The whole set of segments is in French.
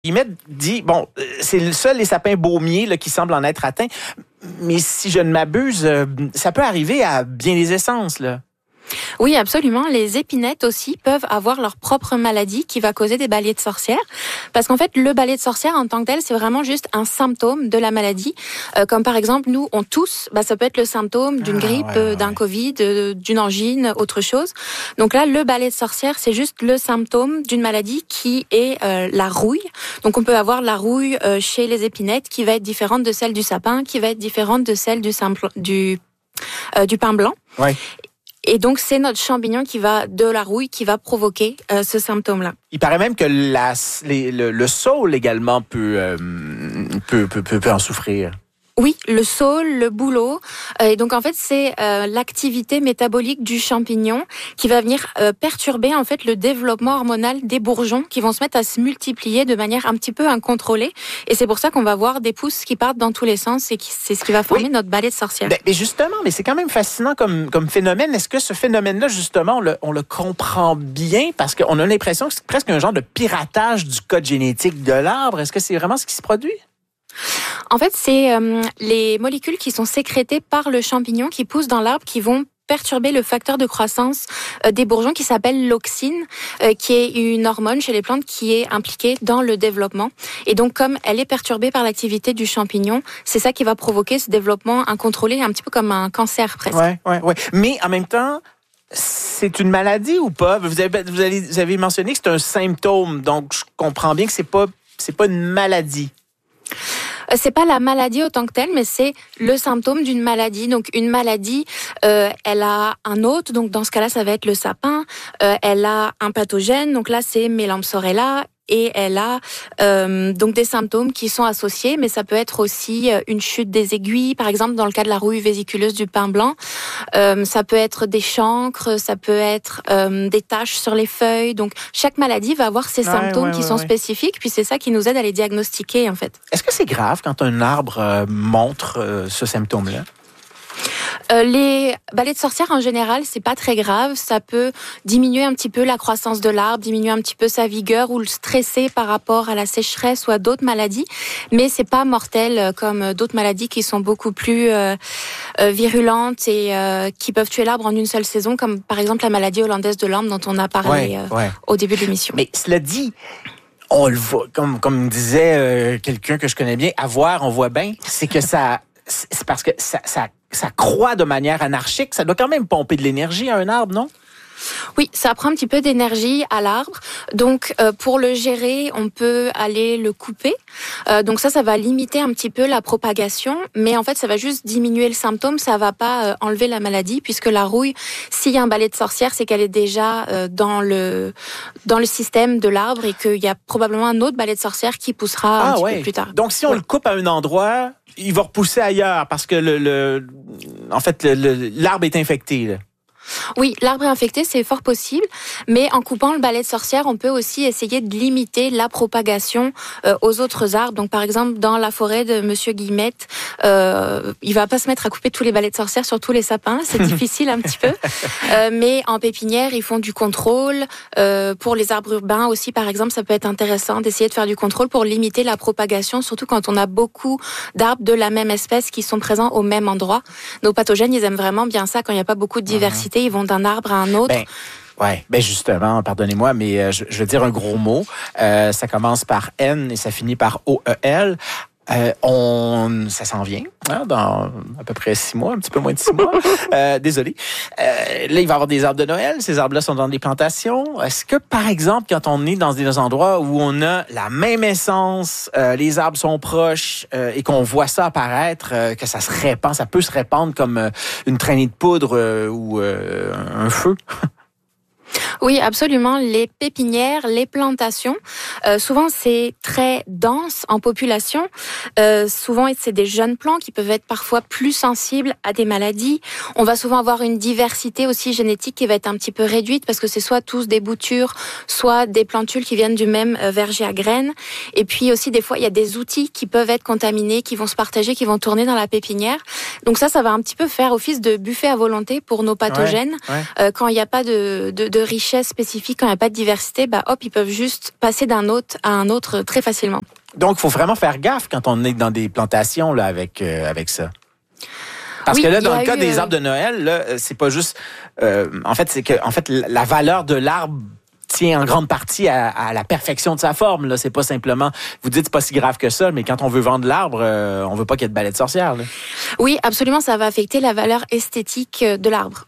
Guillemette dit, bon, c'est le seul les sapins baumiers là, qui semblent en être atteints, mais si je ne m'abuse, ça peut arriver à bien des essences, là. Oui, absolument. Les épinettes aussi peuvent avoir leur propre maladie qui va causer des balais de sorcière. Parce qu'en fait, le balai de sorcière en tant que tel, c'est vraiment juste un symptôme de la maladie. Comme par exemple, nous, on tousse, ça peut être le symptôme d'une grippe, d'un Covid, d'une angine, autre chose. Donc là, le balai de sorcière, c'est juste le symptôme d'une maladie qui est la rouille. Donc on peut avoir la rouille chez les épinettes qui va être différente de celle du sapin, qui va être différente de celle du pin blanc. Ouais. Et donc, c'est notre champignon de la rouille qui va provoquer ce symptôme-là. Il paraît même que le saule également peut en souffrir. Oui, le saule, le bouleau. Et donc, en fait, c'est l'activité métabolique du champignon qui va venir perturber, en fait, le développement hormonal des bourgeons qui vont se mettre à se multiplier de manière un petit peu incontrôlée. Et c'est pour ça qu'on va voir des pousses qui partent dans tous les sens et c'est ce qui va former notre balai de sorcière. Mais justement, c'est quand même fascinant comme phénomène. Est-ce que ce phénomène-là, justement, on le comprend bien? Parce qu'on a l'impression que c'est presque un genre de piratage du code génétique de l'arbre. Est-ce que c'est vraiment ce qui se produit? En fait, c'est les molécules qui sont sécrétées par le champignon qui poussent dans l'arbre qui vont perturber le facteur de croissance des bourgeons qui s'appelle l'auxine, qui est une hormone chez les plantes qui est impliquée dans le développement. Et donc, comme elle est perturbée par l'activité du champignon, c'est ça qui va provoquer ce développement incontrôlé, un petit peu comme un cancer presque. Ouais. Mais en même temps, c'est une maladie ou pas? Vous avez mentionné que c'est un symptôme, donc je comprends bien que c'est pas une maladie. C'est pas la maladie autant que telle, mais c'est le symptôme d'une maladie. Donc une maladie, elle a un hôte, donc dans ce cas-là, ça va être le sapin. Elle a un pathogène, donc là c'est Mélampsorella. Et elle a donc des symptômes qui sont associés, mais ça peut être aussi une chute des aiguilles, par exemple dans le cas de la rouille vésiculeuse du pin blanc. Ça peut être des chancres, ça peut être des taches sur les feuilles. Donc chaque maladie va avoir ses symptômes qui sont spécifiques, puis c'est ça qui nous aide à les diagnostiquer en fait. Est-ce que c'est grave quand un arbre montre ce symptôme-là? Les balais de sorcière, en général, c'est pas très grave. Ça peut diminuer un petit peu la croissance de l'arbre, diminuer un petit peu sa vigueur ou le stresser par rapport à la sécheresse ou à d'autres maladies. Mais c'est pas mortel comme d'autres maladies qui sont beaucoup plus virulentes et qui peuvent tuer l'arbre en une seule saison, comme par exemple la maladie hollandaise de l'orme dont on a parlé au début de l'émission. Mais cela dit, on le voit, comme disait quelqu'un que je connais bien, à voir, on voit bien, c'est que c'est parce que ça croît de manière anarchique. Ça doit quand même pomper de l'énergie à un arbre, non? Oui, ça prend un petit peu d'énergie à l'arbre. Donc, pour le gérer, on peut aller le couper. Donc ça va limiter un petit peu la propagation. Mais en fait, ça va juste diminuer le symptôme. Ça va pas enlever la maladie, puisque la rouille, s'il y a un balai de sorcière, c'est qu'elle est déjà dans le système de l'arbre et qu'il y a probablement un autre balai de sorcière qui poussera un petit peu plus tard. Donc, si on le coupe à un endroit, il va repousser ailleurs parce que l'arbre est infecté, là. Oui, l'arbre est infecté, c'est fort possible, mais en coupant le balai de sorcière, on peut aussi essayer de limiter la propagation aux autres arbres. Donc, par exemple, dans la forêt de Monsieur Guillemette, il va pas se mettre à couper tous les balais de sorcière sur tous les sapins, c'est difficile un petit peu. Mais en pépinière, ils font du contrôle. Pour les arbres urbains aussi, par exemple, ça peut être intéressant d'essayer de faire du contrôle pour limiter la propagation, surtout quand on a beaucoup d'arbres de la même espèce qui sont présents au même endroit. Nos pathogènes, ils aiment vraiment bien ça quand il n'y a pas beaucoup de diversité. Ils vont d'un arbre à un autre. Ben justement, pardonnez-moi, mais je vais dire un gros mot. Ça commence par N et ça finit par OEL. Ça s'en vient dans à peu près 6 mois, un petit peu moins de 6 mois. Désolé. Là, il va y avoir des arbres de Noël. Ces arbres-là sont dans des plantations. Est-ce que, par exemple, quand on est dans des endroits où on a la même essence, les arbres sont proches et qu'on voit ça apparaître, que ça peut se répandre comme une traînée de poudre ou un feu? Oui, absolument. Les pépinières, les plantations, souvent c'est très dense en population. Souvent c'est des jeunes plants qui peuvent être parfois plus sensibles à des maladies. On va souvent avoir une diversité aussi génétique qui va être un petit peu réduite parce que c'est soit tous des boutures, soit des plantules qui viennent du même verger à graines. Et puis aussi des fois il y a des outils qui peuvent être contaminés, qui vont se partager, qui vont tourner dans la pépinière. Donc ça va un petit peu faire office de buffet à volonté pour nos pathogènes. Quand il n'y a pas de richesse spécifique, quand il n'y a pas de diversité, ils peuvent juste passer d'un hôte à un autre très facilement. Donc, il faut vraiment faire gaffe quand on est dans des plantations là, avec ça. Parce que là, dans le cas des arbres de Noël, là, c'est pas juste... la valeur de l'arbre tient en grande partie à la perfection de sa forme. Là, c'est pas simplement... Vous dites c'est pas si grave que ça, mais quand on veut vendre l'arbre, on veut pas qu'il y ait de balai de sorcière. Là. Oui, absolument, ça va affecter la valeur esthétique de l'arbre.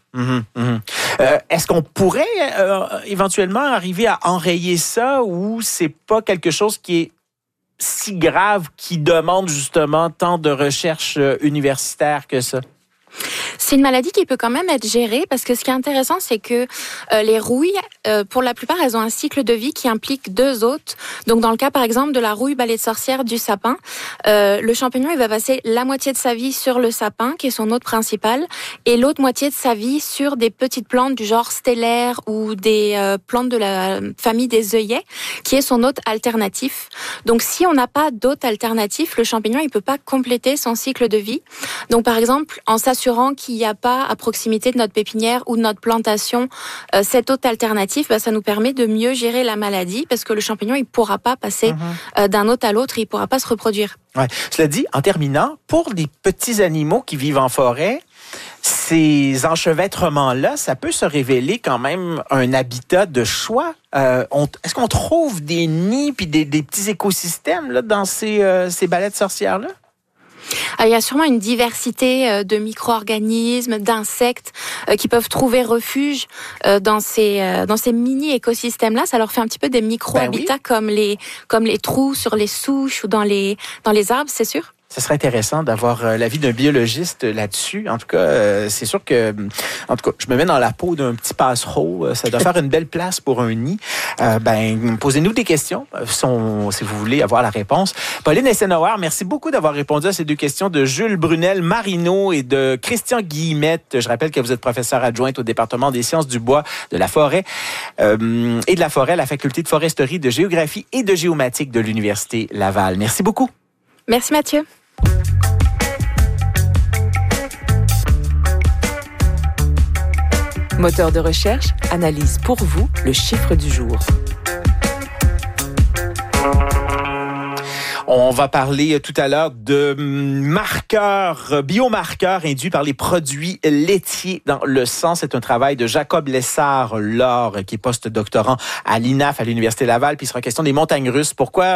Est-ce qu'on pourrait éventuellement arriver à enrayer ça ou c'est pas quelque chose qui est si grave, qui demande justement tant de recherche universitaire que ça? C'est une maladie qui peut quand même être gérée parce que ce qui est intéressant, c'est que les rouilles, pour la plupart, elles ont un cycle de vie qui implique 2 hôtes. Donc, dans le cas, par exemple, de la rouille balai de sorcière du sapin, le champignon, il va passer la moitié de sa vie sur le sapin, qui est son hôte principal, et l'autre moitié de sa vie sur des petites plantes du genre stellaire ou des plantes de la famille des œillets, qui est son hôte alternatif. Donc, si on n'a pas d'hôte alternatif, le champignon, il peut pas compléter son cycle de vie. Donc, par exemple, en s'assurant qu'il n'y a pas à proximité de notre pépinière ou de notre plantation cet hôte alternatif, ça nous permet de mieux gérer la maladie parce que le champignon, il ne pourra pas passer d'un hôte à l'autre et il ne pourra pas se reproduire. Ouais. Cela dit, en terminant, pour les petits animaux qui vivent en forêt, ces enchevêtrements-là, ça peut se révéler quand même un habitat de choix. Est-ce qu'on trouve des nids puis des petits écosystèmes là, dans ces balais de sorcières-là? Il y a sûrement une diversité de micro-organismes, d'insectes qui peuvent trouver refuge dans ces mini-écosystèmes-là. Ça leur fait un petit peu des micro-habitats comme les trous sur les souches ou dans les arbres, c'est sûr. Ce serait intéressant d'avoir l'avis d'un biologiste là-dessus. En tout cas, c'est sûr que, je me mets dans la peau d'un petit passereau. Ça doit faire une belle place pour un nid. Posez-nous des questions si vous voulez avoir la réponse. Pauline Eisenhower, merci beaucoup d'avoir répondu à ces 2 questions de Jules Brunel-Marino et de Christian Guillemette. Je rappelle que vous êtes professeur adjointe au département des sciences du bois, de la forêt et de la forêt à la faculté de foresterie, de géographie et de géomatique de l'Université Laval. Merci beaucoup. Merci Mathieu. Moteur de recherche analyse pour vous le chiffre du jour. On va parler tout à l'heure de biomarqueurs induits par les produits laitiers dans le sang. C'est un travail de Jacob Lessard-Laure, qui est post-doctorant à l'INAF, à l'Université Laval. Puis il sera question des montagnes russes.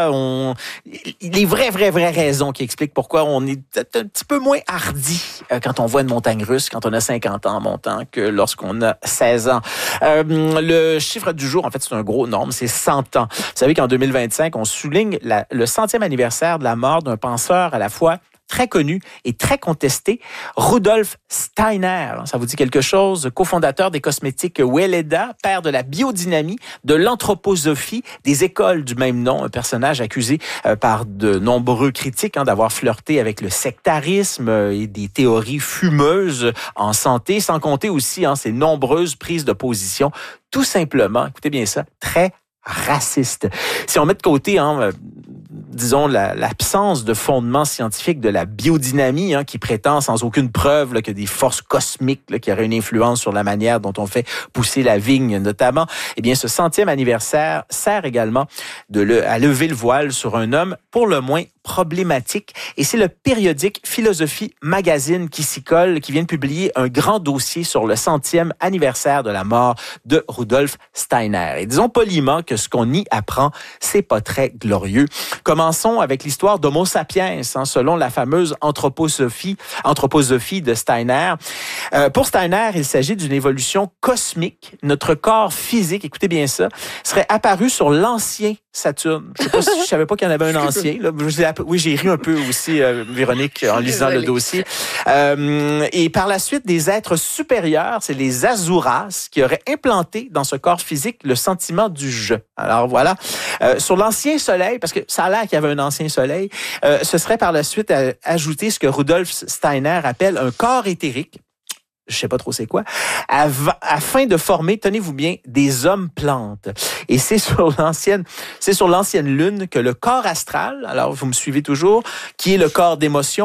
Les vraies raisons qui expliquent pourquoi on est un petit peu moins hardi quand on voit une montagne russe, quand on a 50 ans en montant, que lorsqu'on a 16 ans. Le chiffre du jour, en fait, c'est un gros nombre, c'est 100 ans. Vous savez qu'en 2025, on souligne le 100e anniversaire de la mort d'un penseur à la fois très connu et très contesté, Rudolf Steiner. Ça vous dit quelque chose? Cofondateur des cosmétiques Weleda, père de la biodynamie, de l'anthroposophie, des écoles du même nom, un personnage accusé par de nombreux critiques d'avoir flirté avec le sectarisme et des théories fumeuses en santé, sans compter aussi ses nombreuses prises de position, tout simplement, écoutez bien ça, très raciste. Si on met de côté, disons, l'absence de fondement scientifique de la biodynamie, qui prétend sans aucune preuve qu'il y a des forces cosmiques qui auraient une influence sur la manière dont on fait pousser la vigne, notamment, eh bien, ce 100e anniversaire sert également à lever le voile sur un homme pour le moins problématique. Et c'est le périodique Philosophie Magazine qui s'y colle, qui vient de publier un grand dossier sur le 100e anniversaire de la mort de Rudolf Steiner. Et disons poliment que ce qu'on y apprend, c'est pas très glorieux. Commençons avec l'histoire d'Homo sapiens, selon la fameuse anthroposophie de Steiner. Pour Steiner, il s'agit d'une évolution cosmique. Notre corps physique, écoutez bien ça, serait apparu sur l'ancien Saturne. Je savais pas qu'il y en avait un ancien. Là. Oui, j'ai ri un peu aussi, Véronique, en lisant le dossier. Et par la suite, des êtres supérieurs, c'est les Asuras, qui auraient implanté dans ce corps physique le sentiment du je. Alors voilà, sur l'ancien soleil, parce que ça a l'air qu'il y avait un ancien soleil, ce serait par la suite ajouter ce que Rudolf Steiner appelle un corps éthérique. Je sais pas trop c'est quoi, afin de former, tenez-vous bien, des hommes-plantes. Et c'est sur l'ancienne Lune que le corps astral, alors vous me suivez toujours, qui est le corps d'émotion,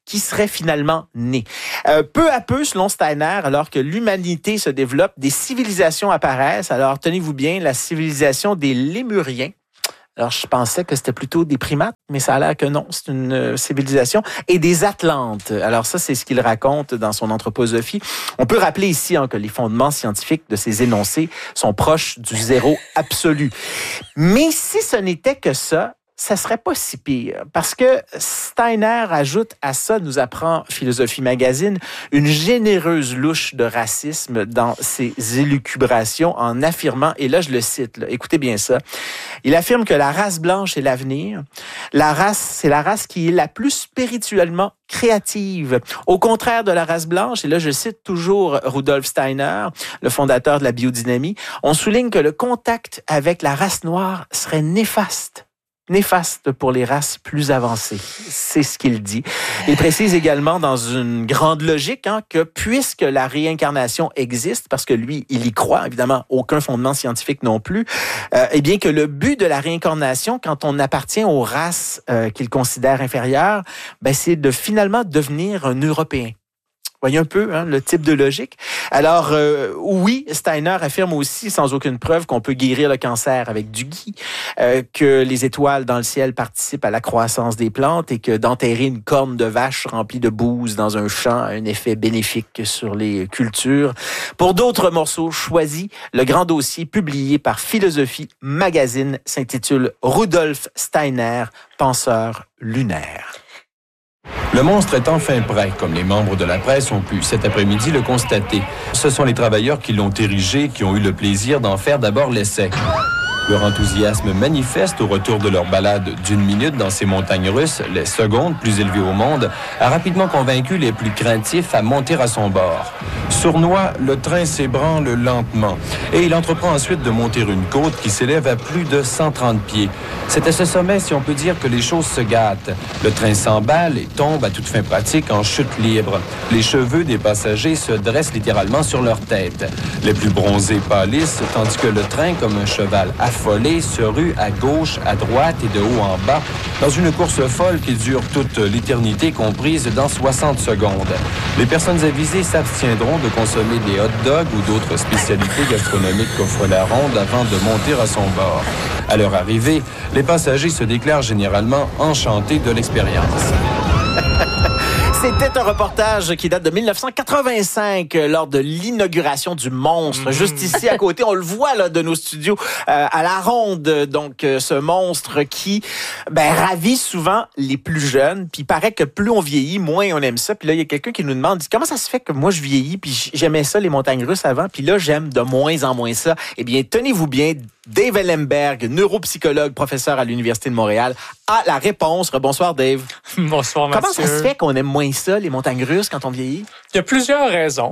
qui serait finalement né. Peu à peu, selon Steiner, alors que l'humanité se développe, des civilisations apparaissent. Alors, tenez-vous bien, la civilisation des Lémuriens. Alors, je pensais que c'était plutôt des primates, mais ça a l'air que non, c'est une civilisation. Et des Atlantes. Alors ça, c'est ce qu'il raconte dans son Anthroposophie. On peut rappeler ici que les fondements scientifiques de ces énoncés sont proches du zéro absolu. Mais si ce n'était que ça serait pas si pire. Parce que Steiner ajoute à ça, nous apprend Philosophie Magazine, une généreuse louche de racisme dans ses élucubrations en affirmant, et là je le cite, là, écoutez bien ça, il affirme que la race blanche est l'avenir. C'est la race qui est la plus spirituellement créative. Au contraire de la race blanche, et là je cite toujours Rudolf Steiner, le fondateur de la biodynamie, on souligne que le contact avec la race noire serait néfaste pour les races plus avancées. C'est ce qu'il dit. Il précise également dans une grande logique que puisque la réincarnation existe, parce que lui, il y croit, évidemment, aucun fondement scientifique non plus, eh bien que le but de la réincarnation, quand on appartient aux races qu'il considère inférieures, c'est de finalement devenir un Européen. Voyez un peu le type de logique. Alors, oui, Steiner affirme aussi, sans aucune preuve, qu'on peut guérir le cancer avec du ghee, que les étoiles dans le ciel participent à la croissance des plantes et que d'enterrer une corne de vache remplie de bouse dans un champ a un effet bénéfique sur les cultures. Pour d'autres morceaux choisis, le grand dossier publié par Philosophie Magazine s'intitule « Rudolf Steiner, penseur lunaire ». Le monstre est enfin prêt, comme les membres de la presse ont pu cet après-midi le constater. Ce sont les travailleurs qui l'ont érigé, qui ont eu le plaisir d'en faire d'abord l'essai. Leur enthousiasme manifeste au retour de leur balade d'1 minute dans ces montagnes russes, les secondes plus élevées au monde, a rapidement convaincu les plus craintifs à monter à son bord. Sournois, le train s'ébranle lentement et il entreprend ensuite de monter une côte qui s'élève à plus de 130 pieds. C'est à ce sommet, si on peut dire, que les choses se gâtent. Le train s'emballe et tombe à toute fin pratique en chute libre. Les cheveux des passagers se dressent littéralement sur leur tête. Les plus bronzés pâlissent, tandis que le train, comme un cheval affolé, se rue à gauche, à droite et de haut en bas, dans une course folle qui dure toute l'éternité, comprise dans 60 secondes. Les personnes avisées s'abstiendront de consommer des hot dogs ou d'autres spécialités gastronomiques qu'offre la ronde avant de monter à son bord. À leur arrivée, les passagers se déclarent généralement enchantés de l'expérience. C'était un reportage qui date de 1985 lors de l'inauguration du monstre. Juste ici à côté, on le voit là de nos studios à la ronde. Donc ce monstre qui ravit souvent les plus jeunes. Puis il paraît que plus on vieillit, moins on aime ça. Puis là, il y a quelqu'un qui nous demande comment ça se fait que moi je vieillis puis j'aimais ça les montagnes russes avant. Puis là, j'aime de moins en moins ça. Eh bien, tenez-vous bien, Dave Ellenberg, neuropsychologue, professeur à l'Université de Montréal, a la réponse. Bonsoir, Dave. Bonsoir, Mathieu. Comment ça se fait qu'on aime moins ça, les montagnes russes, quand on vieillit? Il y a plusieurs raisons.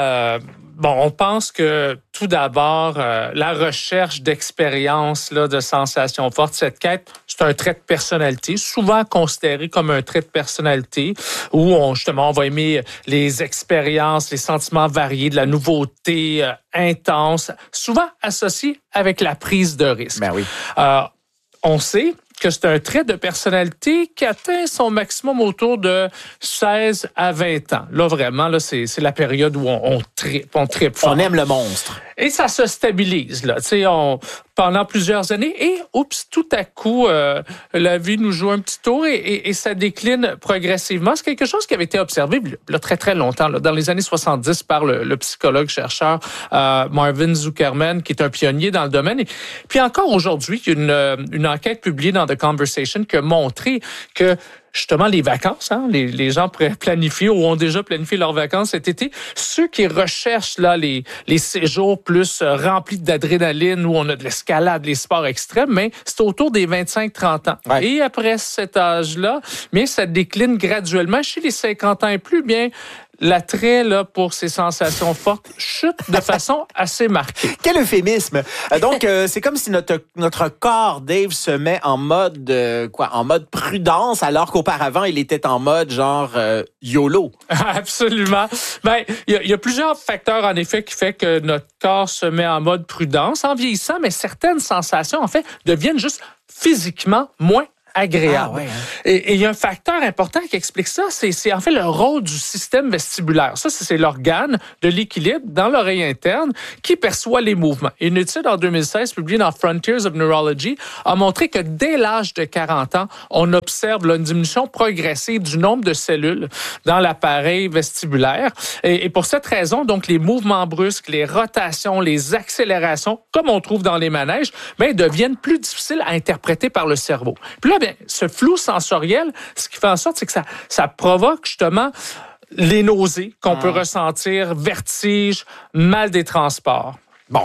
On pense que tout d'abord, la recherche d'expérience, de sensations fortes, cette quête, c'est un trait de personnalité, souvent considéré comme un trait de personnalité où on va aimer les expériences, les sentiments variés, de la nouveauté intense, souvent associé avec la prise de risque. Ben oui. On sait que c'est un trait de personnalité qui atteint son maximum autour de 16 à 20 ans. Là, vraiment, c'est la période où on trippe fort. On aime le monstre. Et ça se stabilise, là. Pendant plusieurs années. Et, tout à coup, la vie nous joue un petit tour et ça décline progressivement. C'est quelque chose qui avait été observé là, très, très longtemps, là, dans les années 70 par le psychologue-chercheur Marvin Zuckerman, qui est un pionnier dans le domaine. Et puis encore aujourd'hui, il y a une enquête publiée dans The Conversation qui a montré que justement, les vacances, les gens pourraient planifier ou ont déjà planifié leurs vacances cet été. Ceux qui recherchent là les séjours plus remplis d'adrénaline où on a de l'escalade, les sports extrêmes, mais c'est autour des 25-30 ans. Ouais. Et après cet âge-là, bien, ça décline graduellement. Chez les 50 ans et plus, bien, l'attrait là pour ces sensations fortes chute de façon assez marquée. Quel euphémisme. Donc c'est comme si notre corps, Dave, se met en mode en mode prudence, alors qu'auparavant il était en mode genre YOLO. Absolument. Il y a plusieurs facteurs en effet qui fait que notre corps se met en mode prudence en vieillissant, mais certaines sensations en fait deviennent juste physiquement moins agréable. Ah, ouais, hein. Et il y a un facteur important qui explique ça, c'est en fait le rôle du système vestibulaire. Ça, c'est l'organe de l'équilibre dans l'oreille interne qui perçoit les mouvements. Une étude en 2016 publiée dans Frontiers of Neurology a montré que dès l'âge de 40 ans, on observe là, une diminution progressive du nombre de cellules dans l'appareil vestibulaire. Et pour cette raison, donc, les mouvements brusques, les rotations, les accélérations, comme on trouve dans les manèges, deviennent plus difficiles à interpréter par le cerveau. Puis là, ce flou sensoriel, ce qui fait en sorte, c'est que ça provoque justement les nausées qu'on peut ressentir, vertige, mal des transports. Bon.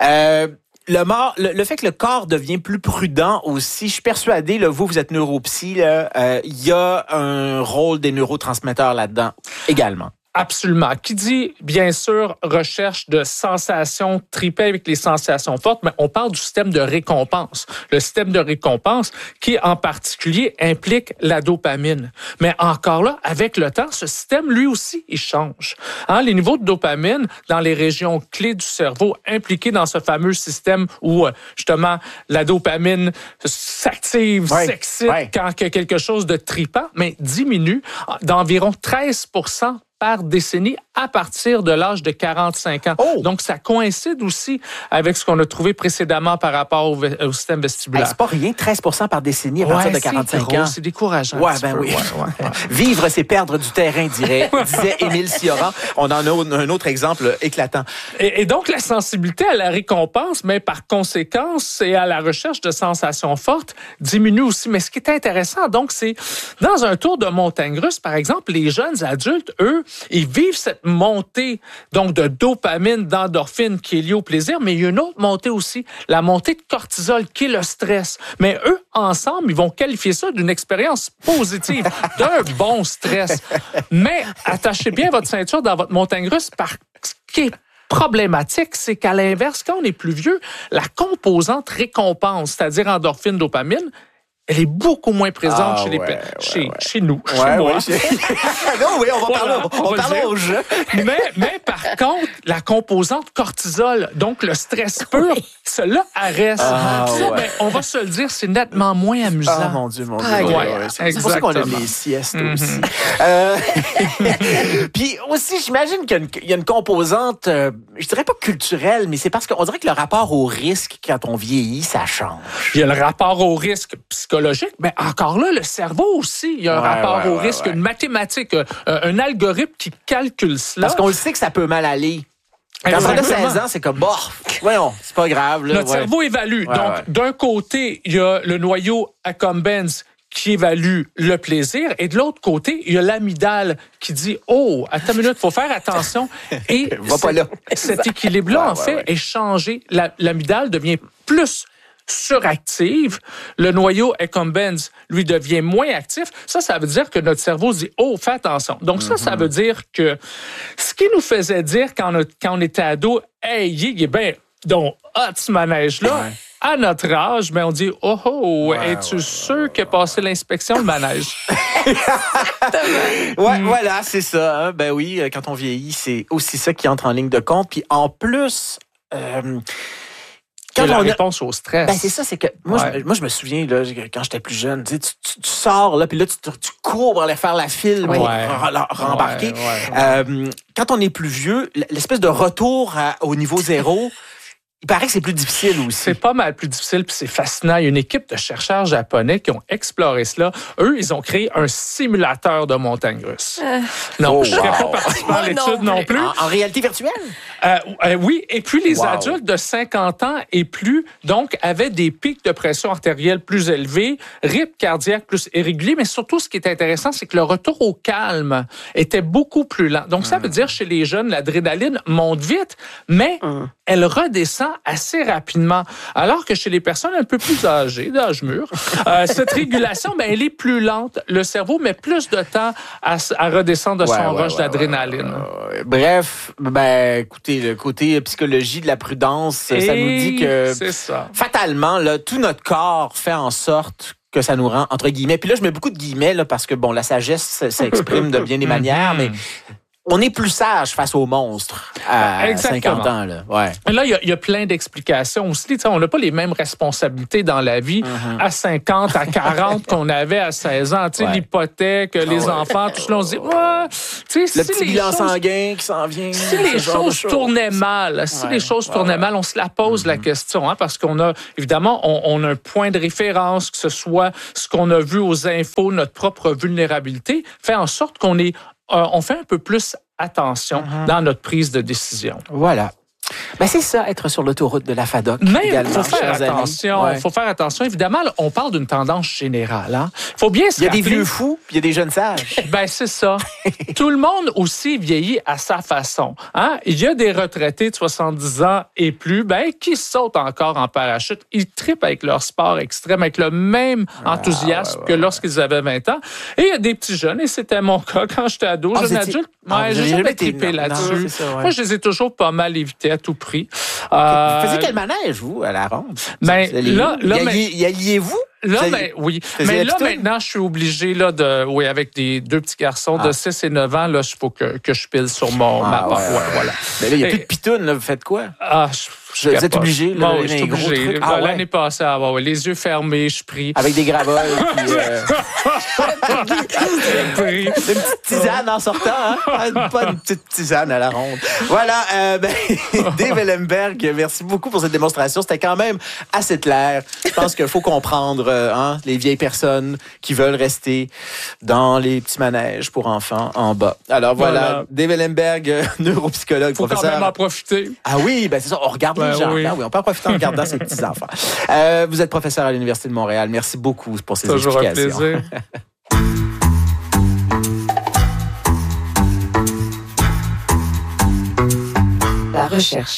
Le fait que le corps devient plus prudent aussi, je suis persuadé, là, vous êtes neuropsy, il y a un rôle des neurotransmetteurs là-dedans également. Absolument. Qui dit, bien sûr, recherche de sensations, triper avec les sensations fortes, mais on parle du système de récompense. Le système de récompense qui, en particulier, implique la dopamine. Mais encore là, avec le temps, ce système, lui aussi, il change. Les niveaux de dopamine dans les régions clés du cerveau impliquées dans ce fameux système où, justement, la dopamine s'active, s'excite quand il y a quelque chose de tripant, mais diminue d'environ 13% par décennie à partir de l'âge de 45 ans. Oh! Donc, ça coïncide aussi avec ce qu'on a trouvé précédemment par rapport au système vestibulaire. C'est pas rien, 13% par décennie à partir de 45 ans. C'est décourageant. Ouais. Vivre, c'est perdre du terrain, disait Émile Cioran. On en a un autre exemple éclatant. Et donc, la sensibilité à la récompense, mais par conséquence, et à la recherche de sensations fortes, diminue aussi. Mais ce qui est intéressant, donc, c'est dans un tour de montagne russe, par exemple, les jeunes adultes, eux, ils vivent cette montée donc de dopamine, d'endorphine qui est liée au plaisir, mais il y a une autre montée aussi, la montée de cortisol qui est le stress. Mais eux, ensemble, ils vont qualifier ça d'une expérience positive, d'un bon stress. Mais attachez bien votre ceinture dans votre montagne russe parce que problématique, c'est qu'à l'inverse, quand on est plus vieux, la composante récompense, c'est-à-dire endorphine, dopamine, elle est beaucoup moins présente chez nous, chez moi. Non, oui, on va parler aux jeux. Mais par contre, la composante cortisol, donc le stress pur, cela reste. On va se le dire, c'est nettement moins amusant. Ah, mon Dieu. C'est exactement. pour ça qu'on aime les siestes aussi. Puis aussi, j'imagine qu'il y a une composante, je dirais pas culturelle, mais c'est parce qu'on dirait que le rapport au risque, quand on vieillit, ça change. Il y a le rapport au risque psychologique, mais encore là, le cerveau aussi, il y a un rapport au risque, une mathématique, un algorithme qui calcule cela. Parce qu'on le sait que ça peut mal aller. Quand on a 16 ans, c'est comme, voyons, c'est pas grave. Là, notre cerveau évalue. Donc, d'un côté, il y a le noyau accumbens qui évalue le plaisir, et de l'autre côté, il y a l'amygdale qui dit « Oh, attends une minute, il faut faire attention. » Et cet équilibre-là, en fait, est changé. L'amygdale devient plus suractive, le noyau accumbens, lui, devient moins actif. Ça veut dire que notre cerveau dit « Oh, fais attention. » Donc ça veut dire que ce qui nous faisait dire quand on était ado, « Hey, il est bien donc hot ce manège-là. » À notre âge, on dit « Oh, es-tu sûr qu'il a passé l'inspection, le manège? » Voilà, c'est ça. Hein? Ben oui, quand on vieillit, c'est aussi ça qui entre en ligne de compte. Puis en plus... la réponse au stress. Ben c'est ça, c'est que moi je me souviens là, quand j'étais plus jeune, tu sors là, puis là tu cours pour aller faire la file pour rembarquer. Quand on est plus vieux, l'espèce de retour au niveau zéro. Il paraît que c'est plus difficile aussi. C'est pas mal plus difficile, puis c'est fascinant. Il y a une équipe de chercheurs japonais qui ont exploré cela. Eux, ils ont créé un simulateur de montagne russe. Non, je ne serais pas participant à l'étude non plus. En réalité virtuelle? Oui, et puis les adultes de 50 ans et plus, donc, avaient des pics de pression artérielle plus élevés, rythme cardiaque plus irrégulier, mais surtout, ce qui est intéressant, c'est que le retour au calme était beaucoup plus lent. Donc, ça veut dire, chez les jeunes, l'adrénaline monte vite, mais elle redescend assez rapidement. Alors que chez les personnes un peu plus âgées, d'âge mûr, cette régulation, elle est plus lente. Le cerveau met plus de temps à redescendre de son rush d'adrénaline. Bref, écoutez, le côté psychologie de la prudence, ça nous dit que fatalement, là, tout notre corps fait en sorte que ça nous rend, entre guillemets, puis là, je mets beaucoup de guillemets, là, parce que, la sagesse s'exprime de bien des manières, mais on est plus sage face aux monstres à Exactement. 50 ans. Là. Ouais. Et là, il y a plein d'explications aussi. Tu sais, on n'a pas les mêmes responsabilités dans la vie à 50, à 40 qu'on avait à 16 ans. Tu sais, l'hypothèque, les enfants, tout cela, on se dit, tu sais, Le petit bilan sanguin qui s'en vient. Si les choses tournaient mal, on se la pose la question, hein, parce qu'on a, évidemment, on a un point de référence, que ce soit ce qu'on a vu aux infos, notre propre vulnérabilité, fait en sorte on fait un peu plus attention dans notre prise de décision. Voilà. Ben c'est ça, être sur l'autoroute de la FADOC. Mais il faut faire attention. Il faut faire attention. Évidemment, on parle d'une tendance générale. Hein. Faut bien se rappeler. Il y a des vieux fous, puis il y a des jeunes sages. Ben c'est ça. Tout le monde aussi vieillit à sa façon. Hein? Il y a des retraités de 70 ans et plus, qui sautent encore en parachute. Ils trippent avec leur sport extrême, avec le même enthousiasme que lorsqu'ils avaient 20 ans. Et il y a des petits jeunes, et c'était mon cas quand j'étais ado, jeune adulte. J'ai jamais trippé là-dessus. Moi, je les ai toujours pas mal évités à tout prix. Vous faisiez quel manège, vous, à la ronde? Y alliez-vous? Oui. Mais là, maintenant, je suis obligé avec des deux petits garçons de 6 et 9 ans, il faut que je pile sur ma porte. Voilà. Mais là, il n'y a plus de pitounes, vous faites quoi? Vous êtes obligé, là, je suis obligé. L'année passée, les yeux fermés, je prie. Avec des gravoles. Une petite tisane en sortant, hein? Pas une petite tisane à la ronde. Voilà, Dave Ellenberg, merci beaucoup pour cette démonstration. C'était quand même assez clair. Je pense qu'il faut comprendre les vieilles personnes qui veulent rester dans les petits manèges pour enfants en bas. Alors voilà. Dave Ellenberg, neuropsychologue, professeur. Faut quand même en profiter. Ah oui, c'est ça, on regarde les gens. Oui. On peut en profiter en regardant ces petits-enfants. Vous êtes professeur à l'Université de Montréal. Merci beaucoup pour ces explications. Toujours un plaisir. La recherche.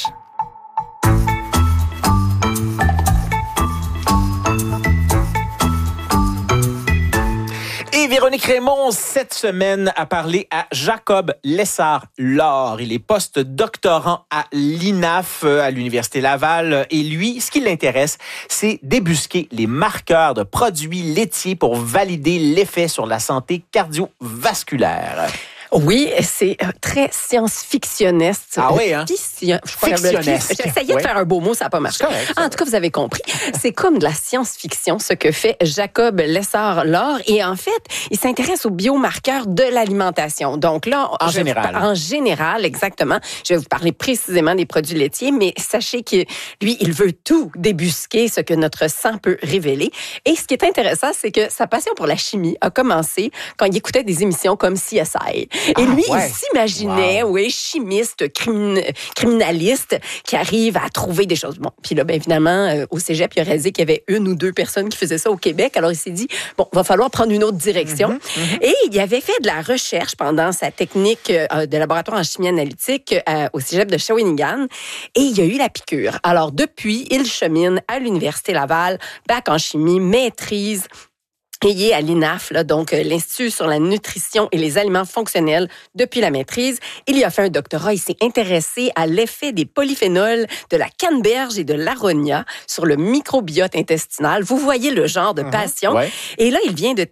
Et Véronique Raymond, cette semaine, a parlé à Jacob Lessard-Laure. Il est post-doctorant à l'INAF, à l'Université Laval. Et lui, ce qui l'intéresse, c'est débusquer les marqueurs de produits laitiers pour valider l'effet sur la santé cardiovasculaire. Oui, c'est très science-fictionniste. Ah oui, hein? Fictionnesque. J'essayais de faire un beau mot, ça n'a pas marché. En tout cas, vous avez compris. C'est comme de la science-fiction, ce que fait Jacob Lessard-Laure. Et en fait, il s'intéresse aux biomarqueurs de l'alimentation. Donc là... En général, exactement. Je vais vous parler précisément des produits laitiers, mais sachez que lui, il veut tout débusquer, ce que notre sang peut révéler. Et ce qui est intéressant, c'est que sa passion pour la chimie a commencé quand il écoutait des émissions comme CSI. Et lui, il s'imaginait, chimiste, criminaliste, qui arrive à trouver des choses. Bon, puis là, évidemment, au cégep, il a réalisé qu'il y avait 1 ou 2 personnes qui faisaient ça au Québec. Alors, il s'est dit, va falloir prendre une autre direction. Et il avait fait de la recherche pendant sa technique de laboratoire en chimie analytique au cégep de Shawinigan. Et il y a eu la piqûre. Alors, depuis, il chemine à l'Université Laval, bac en chimie, maîtrise, et il est à l'INAF, donc l'Institut sur la nutrition et les aliments fonctionnels depuis la maîtrise. Il y a fait un doctorat. Il s'est intéressé à l'effet des polyphénols de la canneberge et de l'aronia sur le microbiote intestinal. Vous voyez le genre de passion. Et là, il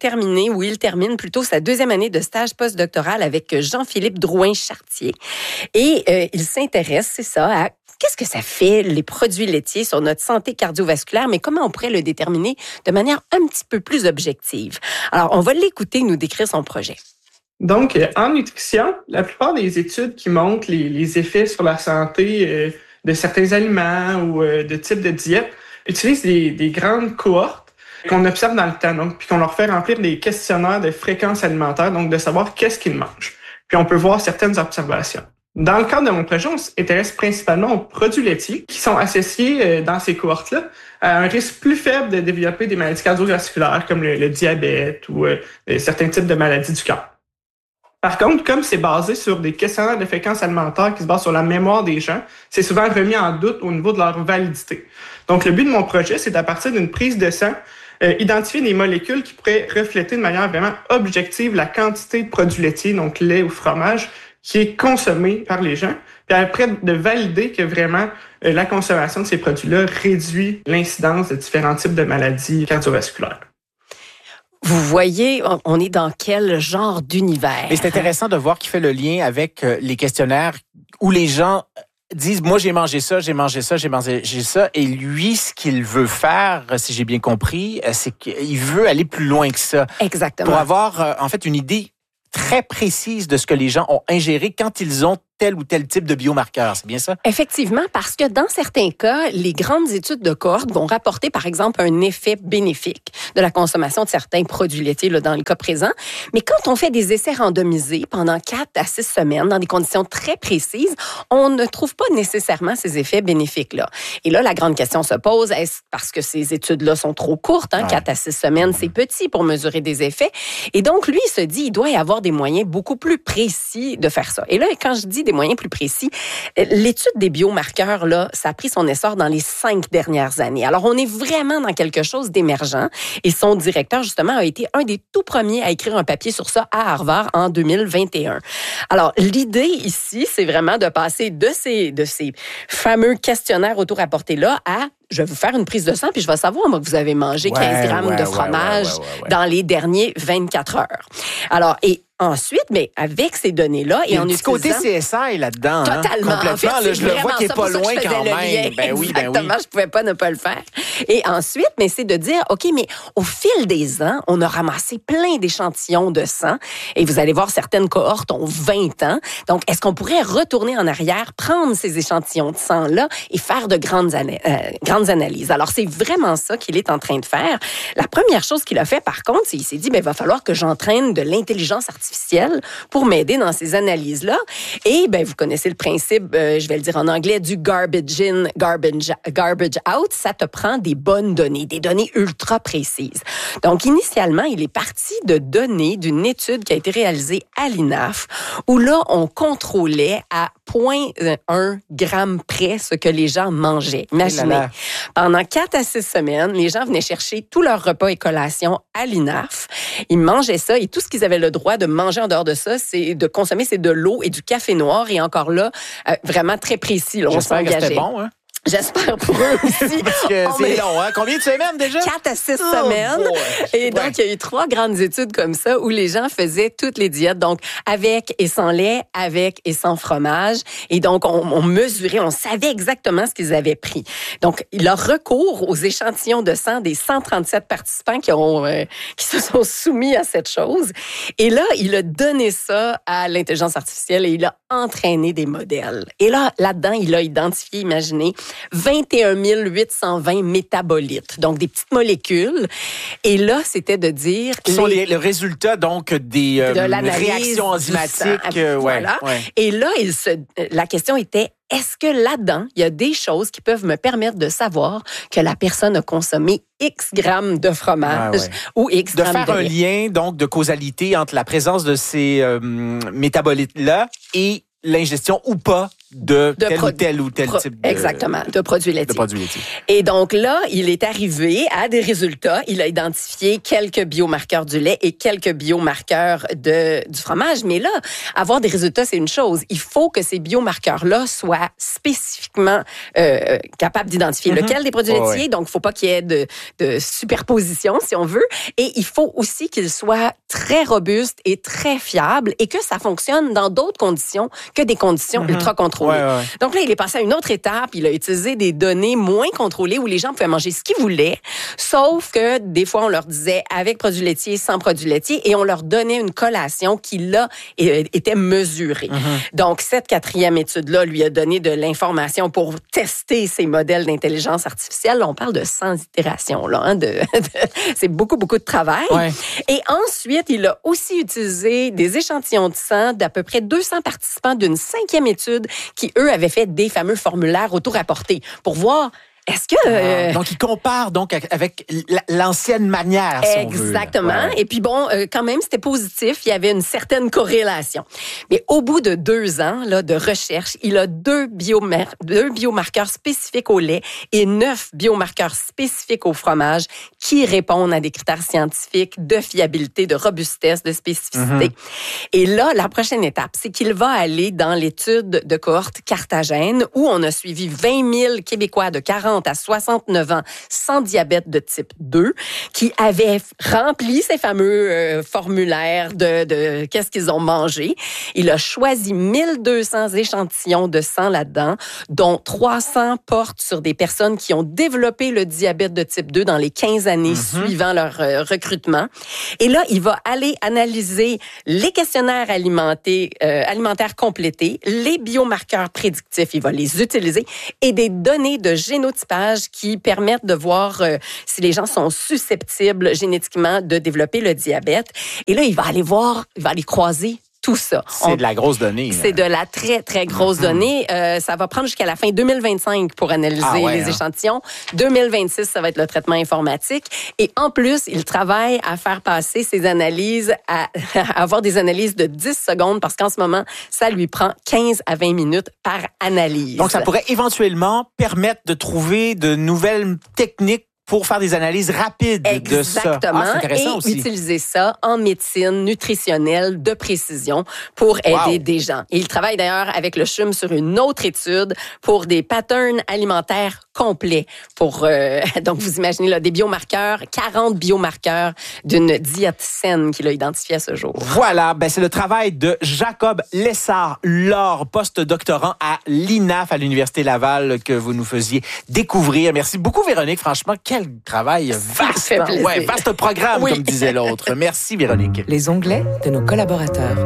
termine plutôt sa 2e année de stage postdoctoral avec Jean-Philippe Drouin-Chartier. Et il s'intéresse, c'est ça, à qu'est-ce que ça fait, les produits laitiers, sur notre santé cardiovasculaire, mais comment on pourrait le déterminer de manière un petit peu plus objective? Alors, on va l'écouter nous décrire son projet. Donc, en nutrition, la plupart des études qui montrent les effets sur la santé de certains aliments ou de types de diète utilisent des grandes cohortes qu'on observe dans le temps, donc, puis qu'on leur fait remplir des questionnaires de fréquence alimentaire, donc de savoir qu'est-ce qu'ils mangent. Puis on peut voir certaines observations. Dans le cadre de mon projet, on s'intéresse principalement aux produits laitiers qui sont associés dans ces cohortes-là à un risque plus faible de développer des maladies cardiovasculaires comme le diabète ou certains types de maladies du cœur. Par contre, comme c'est basé sur des questionnaires de fréquence alimentaire qui se basent sur la mémoire des gens, c'est souvent remis en doute au niveau de leur validité. Donc, le but de mon projet, c'est à partir d'une prise de sang, identifier des molécules qui pourraient refléter de manière vraiment objective la quantité de produits laitiers, donc lait ou fromage, qui est consommé par les gens, puis après de valider que vraiment la consommation de ces produits-là réduit l'incidence de différents types de maladies cardiovasculaires. Vous voyez, on est dans quel genre d'univers? Et c'est intéressant de voir qu'il fait le lien avec les questionnaires où les gens disent, moi, j'ai mangé ça. Et lui, ce qu'il veut faire, si j'ai bien compris, c'est qu'il veut aller plus loin que ça. Exactement. Pour avoir, en fait, une idée très précise de ce que les gens ont ingéré quand ils ont tel ou tel type de biomarqueur. C'est bien ça? Effectivement, parce que dans certains cas, les grandes études de cohorte vont rapporter, par exemple, un effet bénéfique de la consommation de certains produits laitiers, là, dans le cas présent. Mais quand on fait des essais randomisés pendant 4 à 6 semaines, dans des conditions très précises, on ne trouve pas nécessairement ces effets bénéfiques-là. Et là, la grande question se pose, est-ce parce que ces études-là sont trop courtes? 4 à 6 semaines, c'est petit pour mesurer des effets. Et donc, lui, il se dit, il doit y avoir des moyens beaucoup plus précis de faire ça. Et là, quand je dis des moyens plus précis, l'étude des biomarqueurs, là, ça a pris son essor dans les 5 dernières années. Alors, on est vraiment dans quelque chose d'émergent. Et son directeur, justement, a été un des tout premiers à écrire un papier sur ça à Harvard en 2021. Alors, l'idée ici, c'est vraiment de passer de ces fameux questionnaires auto-rapportés-là à je vais vous faire une prise de sang, puis je vais savoir, moi, que vous avez mangé 15 grammes de fromage dans les derniers 24 heures. Alors, et ensuite, mais avec ces données-là et en utilisant... côté CSI là-dedans. Totalement. Complètement, en fait, là, je le vois qui est pas loin quand même. Exactement, je pouvais pas ne pas le faire. Et ensuite, mais c'est de dire, OK, mais au fil des ans, on a ramassé plein d'échantillons de sang et vous allez voir, certaines cohortes ont 20 ans. Donc, est-ce qu'on pourrait retourner en arrière, prendre ces échantillons de sang-là et faire de grandes analyses? Alors, c'est vraiment ça qu'il est en train de faire. La première chose qu'il a fait, par contre, c'est qu'il s'est dit, il va falloir que j'entraîne de l'intelligence artificielle pour m'aider dans ces analyses-là. Et vous connaissez le principe, je vais le dire en anglais, du garbage in, garbage out. Ça te prend des bonnes données, des données ultra précises. Donc, initialement, il est parti de données d'une étude qui a été réalisée à l'INAF, où là, on contrôlait à 0,1 gramme près ce que les gens mangeaient. Imaginez, pendant 4 à 6 semaines, les gens venaient chercher tous leurs repas et collations à l'INAF. Ils mangeaient ça et tout ce qu'ils avaient le droit de manger en dehors de ça, c'est de consommer, c'est de l'eau et du café noir. Et encore là, vraiment très précis. Là, j'espère que c'était bon, hein? J'espère pour eux aussi. Parce que c'est long, hein? Combien de semaines déjà? 4 à 6 semaines. Et donc, il y a eu 3 grandes études comme ça où les gens faisaient toutes les diètes. Donc, avec et sans lait, avec et sans fromage. Et donc, on mesurait, on savait exactement ce qu'ils avaient pris. Donc, leur recours aux échantillons de sang des 137 participants qui se sont soumis à cette chose. Et là, il a donné ça à l'intelligence artificielle et il a entraîné des modèles. Et là, là-dedans, il a identifié, imaginez, 21 820 métabolites, donc des petites molécules. Et là, c'était de dire... Qui sont le résultat, donc, des réactions enzymatiques. Voilà. Ouais. Et là, la question était, est-ce que là-dedans, il y a des choses qui peuvent me permettre de savoir que la personne a consommé X grammes de fromage ou X grammes de lait? De faire un lien, donc, de causalité entre la présence de ces métabolites-là et l'ingestion ou pas de tel ou tel type de... Exactement, de produits laitiers. Et donc là, il est arrivé à des résultats. Il a identifié quelques biomarqueurs du lait et quelques biomarqueurs du fromage. Mais là, avoir des résultats, c'est une chose. Il faut que ces biomarqueurs-là soient spécifiquement capables d'identifier lequel des produits laitiers. Donc, il ne faut pas qu'il y ait de superposition, si on veut. Et il faut aussi qu'ils soient très robustes et très fiables et que ça fonctionne dans d'autres conditions que des conditions ultra contrôlées. Donc là, il est passé à une autre étape. Il a utilisé des données moins contrôlées où les gens pouvaient manger ce qu'ils voulaient, sauf que des fois, on leur disait avec produits laitiers, sans produits laitiers, et on leur donnait une collation qui, là, était mesurée. Donc, cette 4e étude-là lui a donné de l'information pour tester ces modèles d'intelligence artificielle. Là, on parle de 100 itérations. Là, c'est beaucoup, beaucoup de travail. Et ensuite, il a aussi utilisé des échantillons de sang d'à peu près 200 participants d'une 5e étude qui, eux, avaient fait des fameux formulaires auto-rapportés pour voir est-ce que... Donc, il compare donc avec l'ancienne manière, si exactement. on veut. Et puis bon, quand même, c'était positif. Il y avait une certaine corrélation. Mais au bout de 2 ans là, de recherche, il a 2 biomarqueurs spécifiques au lait et 9 biomarqueurs spécifiques au fromage qui répondent à des critères scientifiques de fiabilité, de robustesse, de spécificité. Et là, la prochaine étape, c'est qu'il va aller dans l'étude de cohorte Carthagène où on a suivi 20 000 Québécois de 40 60 à 69 ans sans diabète de type 2 qui avaient rempli ces fameux formulaires de qu'est-ce qu'ils ont mangé. Il a choisi 1200 échantillons de sang là-dedans, dont 300 portent sur des personnes qui ont développé le diabète de type 2 dans les 15 années suivant leur recrutement. Et là, il va aller analyser les questionnaires alimentaires complétés, les biomarqueurs prédictifs, il va les utiliser, et des données de génotypage qui permettent de voir si les gens sont susceptibles génétiquement de développer le diabète. Et là, il va aller croiser tout ça. C'est de la grosse donnée. C'est de la très, très grosse donnée. Ça va prendre jusqu'à la fin 2025 pour analyser les échantillons. 2026, ça va être le traitement informatique. Et en plus, il travaille à faire passer ces analyses, à avoir des analyses de 10 secondes, parce qu'en ce moment, ça lui prend 15 à 20 minutes par analyse. Donc, ça pourrait éventuellement permettre de trouver de nouvelles techniques pour faire des analyses rapides de ça. Exactement. C'est intéressant aussi. Utiliser ça en médecine nutritionnelle de précision pour aider des gens. Et il travaille d'ailleurs avec le CHUM sur une autre étude pour des patterns alimentaires complets. Donc, vous imaginez là, des biomarqueurs, 40 biomarqueurs d'une diète saine qu'il a identifié à ce jour. Voilà, c'est le travail de Jacob Lessard-Laure, post-doctorant à l'INAF, à l'Université Laval, que vous nous faisiez découvrir. Merci beaucoup, Véronique. Franchement, quel travail vaste. Vaste programme, comme disait l'autre. Merci, Véronique. Les onglets de nos collaborateurs.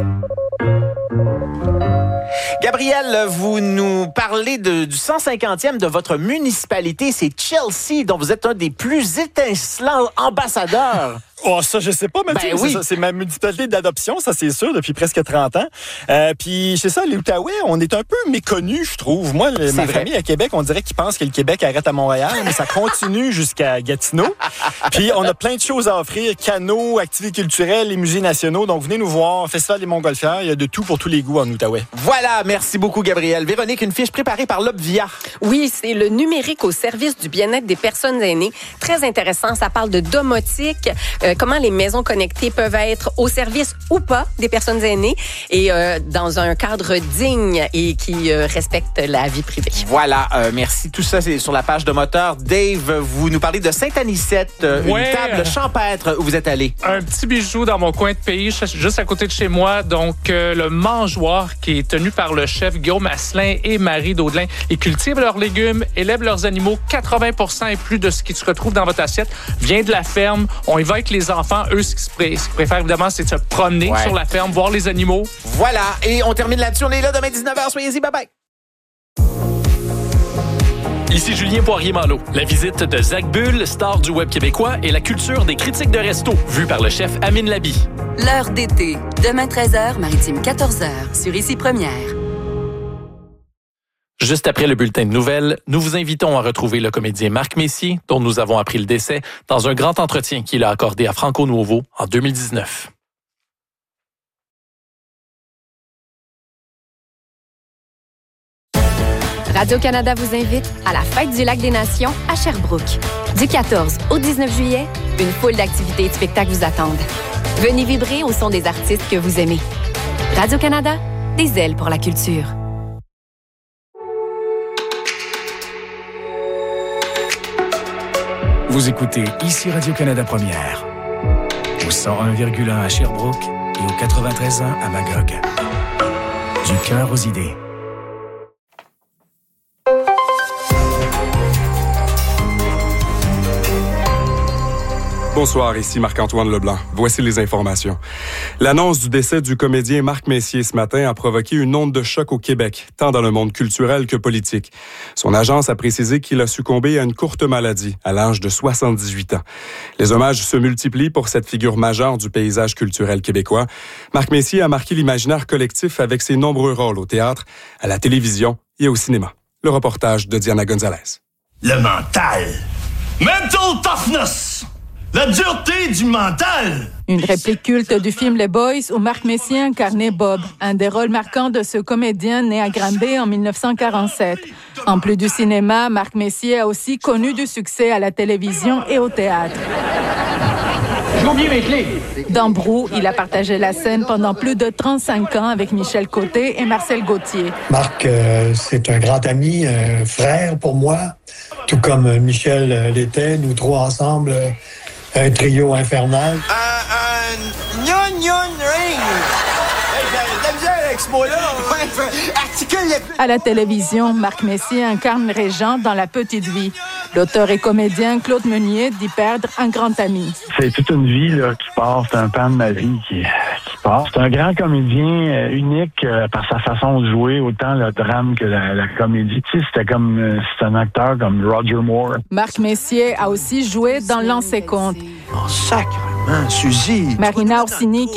Gabriel, vous nous parlez du 150e de votre municipalité. C'est Chelsea, dont vous êtes un des plus étincelants ambassadeurs. Oh, ça, je sais pas, Mathieu. Oui. C'est ma municipalité d'adoption, ça, c'est sûr, depuis presque 30 ans. Puis, c'est ça, l'Outaouais, on est un peu méconnus, je trouve. Moi, ma famille à Québec, on dirait qu'ils pensent que le Québec arrête à Montréal, mais ça continue jusqu'à Gatineau. Puis, on a plein de choses à offrir, canaux, activités culturelles, les musées nationaux. Donc, venez nous voir, Festival des Montgolfières, il y a de tout pour tous les goûts en Outaouais. Voilà, merci beaucoup, Gabriel. Véronique, une fiche préparée par l'Obvia. Oui, c'est le numérique au service du bien-être des personnes aînées. Très intéressant, ça parle de domotique, comment les maisons connectées peuvent être au service ou pas des personnes aînées et dans un cadre digne et qui respecte la vie privée. Voilà, merci. Tout ça, c'est sur la page de Moteur. Dave, vous nous parlez de Sainte-Anicette, une table champêtre où vous êtes allé. Un petit bijou dans mon coin de pays, juste à côté de chez moi. Donc, le mangeoire qui est tenu par le chef Guillaume Asselin et Marie Daudelin. Ils cultivent leurs légumes, élèvent leurs animaux. 80% et plus de ce qui se retrouve dans votre assiette vient de la ferme. On y va avec les enfants. Eux, ce qu'ils préfèrent, évidemment, c'est de se promener sur la ferme, voir les animaux. Voilà. Et on termine là-dessus. On est là demain 19h. Soyez-y. Bye-bye. Ici Julien Poirier-Malo. La visite de Zach Bull, star du web québécois, et la culture des critiques de resto, vue par le chef Amine Labi. L'heure d'été. Demain 13h, Maritime 14h, sur Ici Première. Juste après le bulletin de nouvelles, nous vous invitons à retrouver le comédien Marc Messier, dont nous avons appris le décès, dans un grand entretien qu'il a accordé à Franco Nuovo en 2019. Radio-Canada vous invite à la Fête du Lac des Nations à Sherbrooke. Du 14 au 19 juillet, une foule d'activités et de spectacles vous attendent. Venez vibrer au son des artistes que vous aimez. Radio-Canada, des ailes pour la culture. Vous écoutez ici Radio-Canada Première, au 101,1 à Sherbrooke et au 93.1 à Magog. Du cœur aux idées. Bonsoir, ici Marc-Antoine Leblanc. Voici les informations. L'annonce du décès du comédien Marc Messier ce matin a provoqué une onde de choc au Québec, tant dans le monde culturel que politique. Son agence a précisé qu'il a succombé à une courte maladie à l'âge de 78 ans. Les hommages se multiplient pour cette figure majeure du paysage culturel québécois. Marc Messier a marqué l'imaginaire collectif avec ses nombreux rôles au théâtre, à la télévision et au cinéma. Le reportage de Diana Gonzalez. Le mental. Mental toughness. La dureté du mental! Une réplique culte du film Les Boys où Marc Messier incarnait Bob, un des rôles marquants de ce comédien né à Granby en 1947. En plus du cinéma, Marc Messier a aussi connu du succès à la télévision et au théâtre. J'ai oublié mes clés! Dans Brou, il a partagé la scène pendant plus de 35 ans avec Michel Côté et Marcel Gauthier. Marc, c'est un grand ami, un frère pour moi, tout comme Michel l'était, nous trois ensemble, un trio infernal. À la télévision, Marc Messier incarne Régent dans La Petite Vie. L'auteur et comédien Claude Meunier dit perdre un grand ami. C'est toute une vie là, qui passe, c'est un pan de ma vie qui passe. C'est un grand comédien unique par sa façon de jouer, autant le drame que la comédie. Tu sais, c'est un acteur comme Roger Moore. Marc Messier a aussi joué dans L'Anse-Compte. Oh, sacrément, Suzy! Marina Orsini,